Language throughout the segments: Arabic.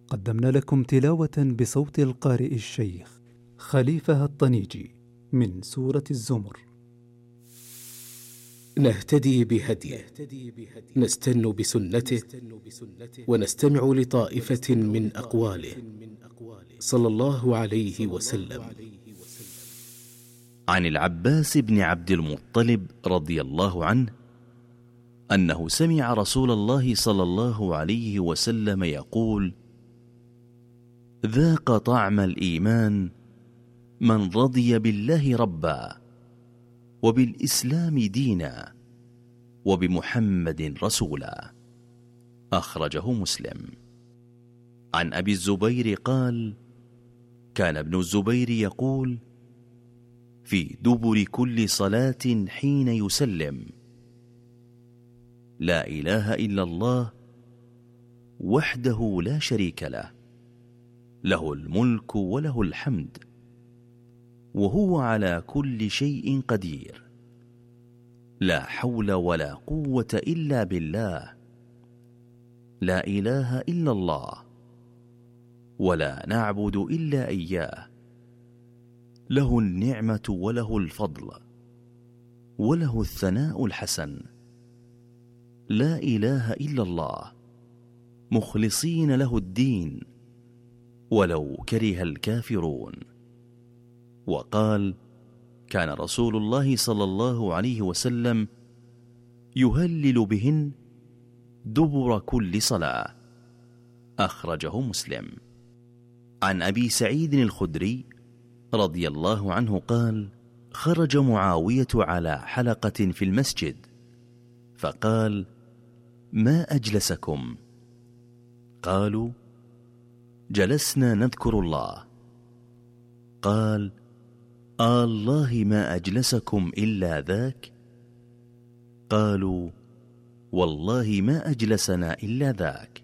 قدمنا لكم تلاوة بصوت القارئ الشيخ خليفة الطنيجي من سورة الزمر. نهتدي بهديه، نستن بسنته، ونستمع لطائفة من أقواله صلى الله عليه وسلم. عن العباس بن عبد المطلب رضي الله عنه أنه سمع رسول الله صلى الله عليه وسلم يقول: ذاق طعم الإيمان من رضي بالله ربا وبالإسلام دينا وبمحمد رسولا. أخرجه مسلم. عن أبي الزبير قال: كان ابن الزبير يقول: في دبر كل صلاة حين يسلم: لا إله إلا الله وحده لا شريك له، له الملك وله الحمد وهو على كل شيء قدير، لا حول ولا قوة إلا بالله، لا إله إلا الله ولا نعبد إلا إياه، له النعمة وله الفضل وله الثناء الحسن، لا إله إلا الله مخلصين له الدين ولو كره الكافرون. وقال: كان رسول الله صلى الله عليه وسلم يهلل بهن دبر كل صلاة. أخرجه مسلم. عن أبي سعيد الخدري رضي الله عنه قال: خرج معاوية على حلقة في المسجد فقال: ما أجلسكم؟ قالوا: جلسنا نذكر الله. قال: الله ما أجلسكم إلا ذاك؟ قالوا: والله ما أجلسنا إلا ذاك.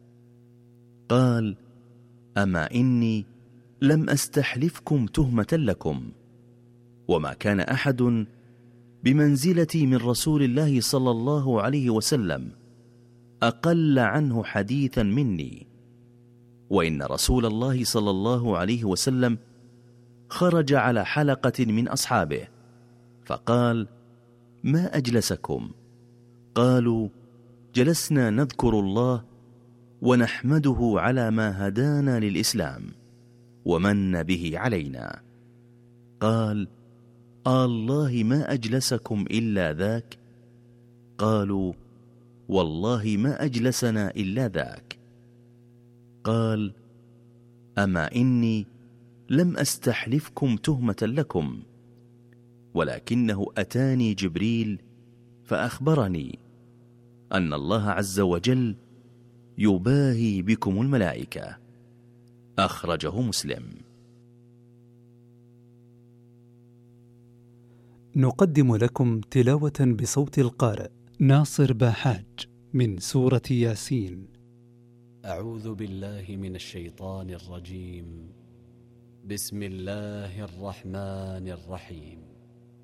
قال: أما إني لم أستحلفكم تهمة لكم، وما كان أحد بمنزلتي من رسول الله صلى الله عليه وسلم أقل عنه حديثا مني، وإن رسول الله صلى الله عليه وسلم خرج على حلقة من أصحابه فقال: ما أجلسكم؟ قالوا: جلسنا نذكر الله ونحمده على ما هدانا للإسلام ومن به علينا. قال: الله ما أجلسكم إلا ذاك؟ قالوا: والله ما أجلسنا إلا ذاك. قال: أما إني لم أستحلفكم تهمة لكم، ولكنه أتاني جبريل فأخبرني أن الله عز وجل يباهي بكم الملائكة. أخرجه مسلم. نقدم لكم تلاوة بصوت القارئ ناصر باحاج من سورة ياسين. أعوذ بالله من الشيطان الرجيم. بسم الله الرحمن الرحيم.